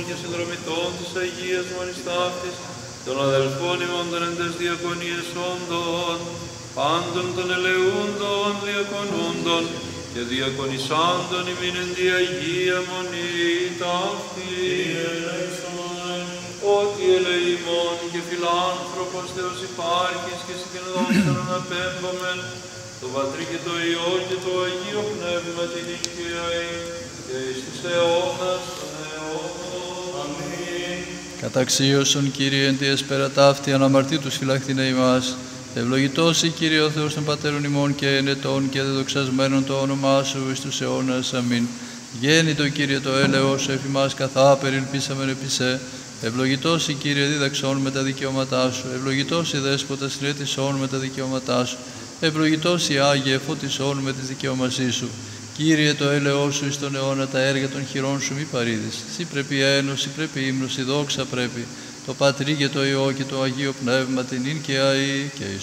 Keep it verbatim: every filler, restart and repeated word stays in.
και συνδρομητών της Αγίας Μονής Ταύτης, των αδελφών ημών των εν τες διακονίες όντων, πάντων των ελεούντων διακονούντων και διακονισάντων ημίν εν τη Αγία Μονή Ταύτη. Ότι ελεημόν και φιλάνθρωπος Θεός υπάρχεις και συγκεντρώσεων αναπέμπομεν, το Πατρί και το Υιό και το Αγίο Πνεύμα την οικειαή και εις τους αιώνας των αιώνων. Αμήν. Καταξίωσον, Κύριε, εν τη εσπέρα ταύτη, αναμαρτήτους φυλαχθήνε ημάς. Ευλογητός η Κύριε ο Θεός των Πατέρων ημών και ενετών και δεδοξασμένων το όνομά Σου εις τους αιώνας. Αμήν. Γέννητο, Κύριε, το έλεος εφ' ημάς καθάπερ ελπίσαμεν επί σε. Ευλογητός η Κύριε δίδαξόν με τα δικαιώματά Σου. Ευλογητός η Δέσποτα συνέτησόν με τα δικαιώματά Σου. Ευλογητός η Άγιε φωτισόν με τις δικαιώμασή Σου. Κύριε, το έλεος Σου εις τον αιώνα τα έργα των χειρών Σου μη παρήδεις. Σύ πρέπει ένωση, πρέπει ύμνος, η δόξα πρέπει. Το Πατρί και το Υιό και το Αγίο Πνεύμα την ειν και αεί και εις